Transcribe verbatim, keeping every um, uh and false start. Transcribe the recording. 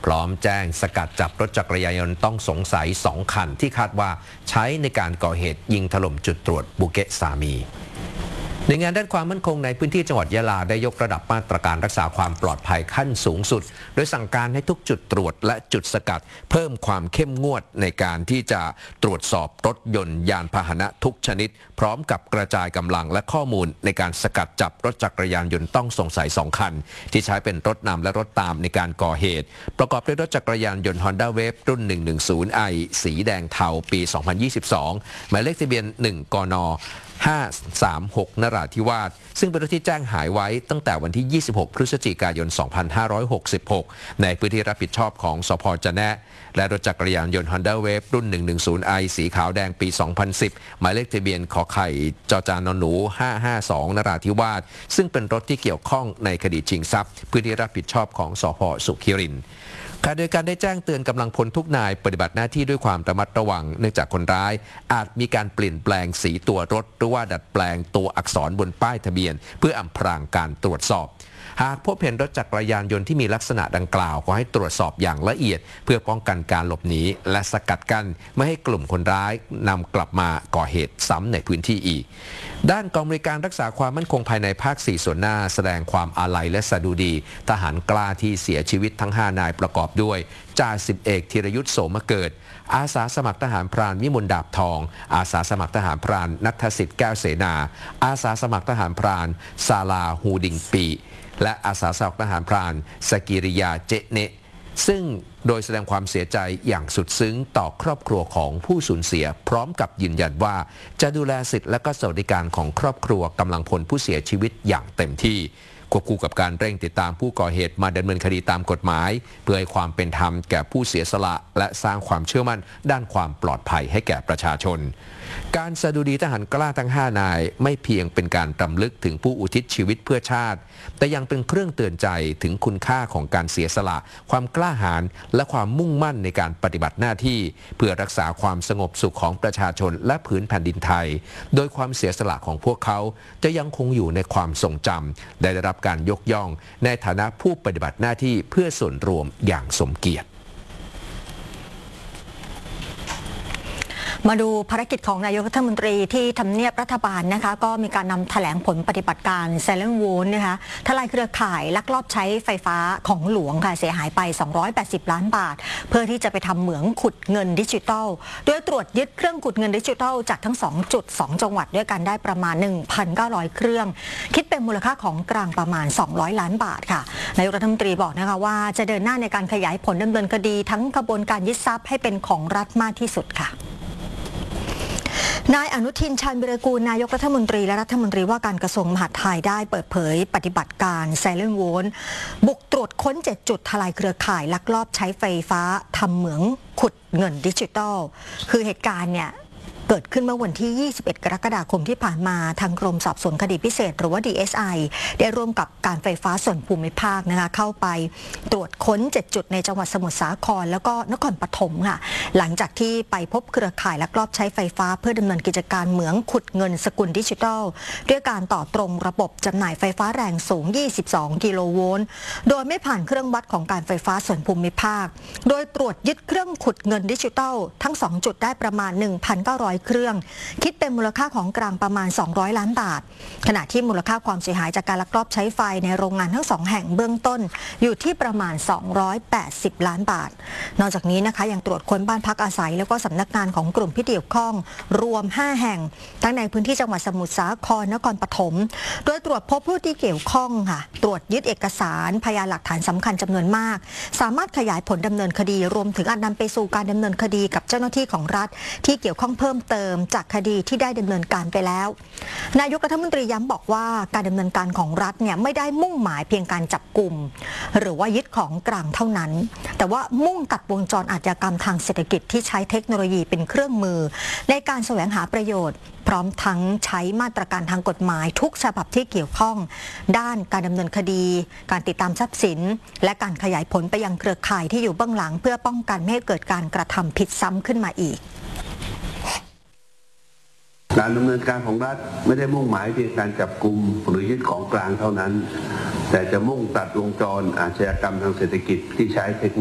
พร้อมแจ้งสกัดจับรถจักรยานยนต์ต้องสงสัยสองคันที่คาดว่าใช้ในการก่อเหตุยิงถล่มจุดตรวจบุเกะสามีหน่วยงานด้านความมั่นคงในพื้นที่จังหวัดยะลาได้ยกระดับมาตรการรักษาความปลอดภัยขั้นสูงสุดโดยสั่งการให้ทุกจุดตรวจและจุดสกัดเพิ่มความเข้มงวดในการที่จะตรวจสอบรถยนต์ยานพาหนะทุกชนิดพร้อมกับกระจายกำลังและข้อมูลในการสกัดจับรถจักรยานยนต์ต้องสงสัยสองคันที่ใช้เป็นรถนำและรถตามในการก่อเหตุประกอบด้วยรถจักรยานยนต์ Honda Wave รุ่น หนึ่งหนึ่งศูนย์ ไอ สีแดงเทาปี สองพันยี่สิบสอง หมายเลขทะเบียน หนึ่ง กน. ห้า สาม หก นราธิวาสซึ่งเป็นรถที่แจ้งหายไว้ตั้งแต่วันที่ ยี่สิบหก พฤศจิกายน สองพันห้าร้อยหกสิบหก ในพื้นที่รับผิดชอบของสภ.จะแนะและรถจักรยานยนต์ Honda Wave รุ่น หนึ่งหนึ่งศูนย์ ไอ สีขาวแดงปี สองพันสิบ หมายเลขทะเบียนขอไข่จจานหนู ห้าห้าสอง นราธิวาสซึ่งเป็นรถที่เกี่ยวข้องในคดีชิงทรัพย์พื้นที่รับผิดชอบของสภ.สุขิรินทร์ขณะเดียวกันได้แจ้งเตือนกำลังพลทุกนายปฏิบัติหน้าที่ด้วยความระมัดระวังเนื่องจากคนร้ายอาจมีการเปลี่ยนแปลงสีตัวรถหรือว่าดัดแปลงตัวอักษรบนป้ายทะเบียนเพื่ออำพรางการตรวจสอบหากพบเห็นรถจักรยานยนต์ที่มีลักษณะดังกล่าวขอให้ตรวจสอบอย่างละเอียดเพื่อป้องกันการหลบหนีและสกัดกั้นไม่ให้กลุ่มคนร้ายนำกลับมาก่อเหตุซ้ำในพื้นที่อีกด้านกองบริการรักษาความมั่นคงภายในภาคสี่ส่วนหน้าแสดงความอาลัยและสดุดีทหารกล้าที่เสียชีวิตทั้งห้านายประกอบด้วยจ่าสิบเอกธีรยุทธโสมเกิดอาสาสมัครทหารพรานวิมลดาบทองอาสาสมัครทหารพรานณัฐสิทธิ์แก้วเสนาอาสาสมัครทหารพรานซาลาฮูดิงปีและอาสาสมัครทหารพรานสกิริยาเจเนะซึ่งโดยแสดงความเสียใจอย่างสุดซึ้งต่อครอบครัวของผู้สูญเสียพร้อมกับยืนยันว่าจะดูแลสิทธิและก็สวัสดิการของครอบครัวกำลังพลผู้เสียชีวิตอย่างเต็มที่ควบคู่กับการเร่งติดตามผู้ก่อเหตุมาดำเนินคดีตามกฎหมายเพื่อให้ความเป็นธรรมแก่ผู้เสียสละและสร้างความเชื่อมั่นด้านความปลอดภัยให้แก่ประชาชนการสดุดีทหารกล้าทั้งห้านายไม่เพียงเป็นการรำลึกถึงผู้อุทิศชีวิตเพื่อชาติแต่ยังเป็นเครื่องเตือนใจถึงคุณค่าของการเสียสละความกล้าหาญและความมุ่งมั่นในการปฏิบัติหน้าที่เพื่อรักษาความสงบสุขของประชาชนและผืนแผ่นดินไทยโดยความเสียสละของพวกเขาจะยังคงอยู่ในความทรงจำได้รับการยกย่องในฐานะผู้ปฏิบัติหน้าที่เพื่อส่วนรวมอย่างสมเกียรติมาดูภารกิจของนายกรัฐมนตรีที่ทำเนียบรัฐบาลนะคะก็มีการนำแถลงผลปฏิบัติการไซเลนวูนนะคะทลายเครือข่ายลักลอบใช้ไฟฟ้าของหลวงค่ะเสียหายไปสองร้อยแปดสิบล้านบาทเพื่อที่จะไปทำเหมืองขุดเงินดิจิทัลโดยตรวจยึดเครื่องขุดเงินดิจิทัลจากทั้งสองจุดสองจังหวัดด้วยกันได้ประมาณ หนึ่งพันเก้าร้อย เครื่องคิดเป็นมูลค่าของกลางประมาณสองร้อยล้านบาทค่ะนายกรัฐมนตรีบอกนะคะว่าจะเดินหน้าในการขยายผลดำเนินคดีทั้งกระบวนการยึดทรัพย์ให้เป็นของรัฐมากที่สุดค่ะนายอนุทินชาญวิรากูลนายกรัฐมนตรีและรัฐมนตรีว่าการกระทรวงมหาดไทยได้เปิดเผยปฏิบัติการไซเลนโวนบุกตรวจค้นเจ็ดจุดทลายเครือข่ายลักลอบใช้ไฟฟ้าทำเหมืองขุดเงินดิจิทัลคือเหตุการณ์เนี่ยเกิดขึ้นเมื่อวันที่ ยี่สิบเอ็ด กรกฎาคมที่ผ่านมาทางกรมสอบสวนคดีพิเศษหรือว่า ดี เอส ไอ ได้ร่วมกับการไฟฟ้าส่วนภูมิภาคนะคะเข้าไปตรวจค้นเจ็ดจุดในจังหวัดสมุทรสาครแล้วก็นครปฐมค่ะหลังจากที่ไปพบเครือข่ายลักลอบใช้ไฟฟ้าเพื่อดำเนินกิจการเหมืองขุดเงินสกุลดิจิทัลด้วยการต่อตรงระบบจำหน่ายไฟฟ้าแรงสูงยี่สิบสองกิโลโวลต์โดยไม่ผ่านเครื่องวัดของการไฟฟ้าส่วนภูมิภาคโดยตรวจยึดเครื่องขุดเงินดิจิทัลทั้งสองจุดได้ประมาณ หนึ่งพันเก้าร้อยเครื่องคิดเป็นมูลค่าของกลางประมาณสองร้อยล้านบาทขณะที่มูลค่าความเสียหายจากการลักลอบใช้ไฟในโรงงานทั้งสองแห่งเบื้องต้นอยู่ที่ประมาณสองร้อยแปดสิบล้านบาทนอกจากนี้นะคะยังตรวจค้นบ้านพักอาศัยแล้วก็สำนักงานของกลุ่มที่เกี่ยวข้องรวมห้าแห่งทั้งในพื้นที่จังหวัดสมุทรสาครนครปฐมโดยตรวจพบผู้ที่เกี่ยวข้องค่ะตรวจยึดเอกสารพยานหลักฐานสำคัญจำนวนมากสามารถขยายผลดำเนินคดีรวมถึงอาจนำไปสู่การดำเนินคดีกับเจ้าหน้าที่ของรัฐที่เกี่ยวข้องเพิ่มเติมจากคดีที่ได้ดำเนินการไปแล้วนายกรัฐมนตรีย้ำบอกว่าการดำเนินการของรัฐเนี่ยไม่ได้มุ่งหมายเพียงการจับกุมหรือว่ายึดของกลางเท่านั้นแต่ว่ามุ่งตัดวงจรอาชญากรรมทางเศรษฐกิจที่ใช้เทคโนโลยีเป็นเครื่องมือในการแสวงหาประโยชน์พร้อมทั้งใช้มาตรการทางกฎหมายทุกฉบับที่เกี่ยวข้องด้านการดำเนินคดีการติดตามทรัพย์สินและการขยายผลไปยังเครือข่ายที่อยู่เบื้องหลังเพื่อป้องกันไม่ให้เกิดการกระทำผิดซ้ำขึ้นมาอีกการดำเนินการของรัฐไม่ได้มุ่งหมายเพียงการจับกุมหรือยึดของกลางเท่านั้นแต่จะมุ่งตัดวงจรอาชญากรรมทางเศรษฐกิจที่ใช้เทคโนโลยี